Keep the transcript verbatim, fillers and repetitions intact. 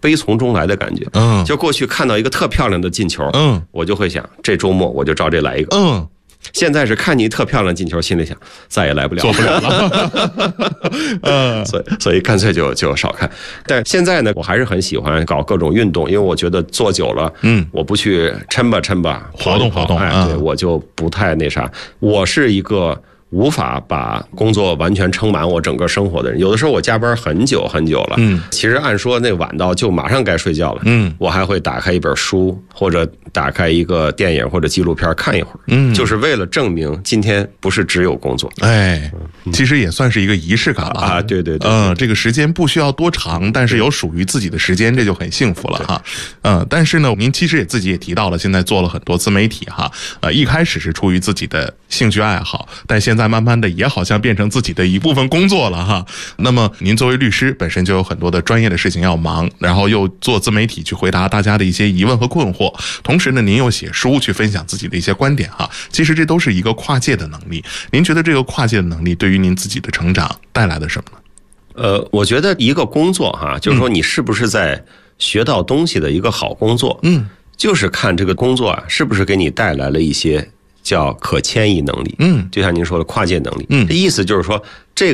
悲从中来的感觉。嗯，就过去看到一个特漂亮的进球，嗯，我就会想，这周末我就照这来一个。嗯。现在是看你特漂亮进球，心里想再也来不了， 做不了了。 呃，所以所以干脆就就少看。但现在呢，我还是很喜欢搞各种运动，因为我觉得做久了，嗯，我不去抻吧抻吧， 活动活动， 哎，对我就不太那啥。我是一个无法把工作完全撑满我整个生活的人，有的时候我加班很久很久了，嗯，其实按说那晚到就马上该睡觉了，嗯，我还会打开一本书或者打开一个电影或者纪录片看一会儿，嗯，就是为了证明今天不是只有工作， 哎，其实也算是一个仪式感了啊，对对对， 嗯，这个时间不需要多长，但是有属于自己的时间，这就很幸福了哈，嗯，但是呢，您其实也自己也提到了，现在做了很多自媒体哈，呃，一开始是出于自己的兴趣爱好，但现在慢慢的也好像变成自己的一部分工作了哈。那么您作为律师本身就有很多的专业的事情要忙，然后又做自媒体去回答大家的一些疑问和困惑，同时呢您又写书去分享自己的一些观点哈。其实这都是一个跨界的能力。您觉得这个跨界的能力对于您自己的成长带来的什么呢？ 呃，我觉得一个工作哈，就是说你是不是在学到东西的一个好工作，嗯，就是看这个工作啊是不是给你带来了一些叫可迁移能力，嗯，就像您说的跨界能力，嗯，这意思就是说这个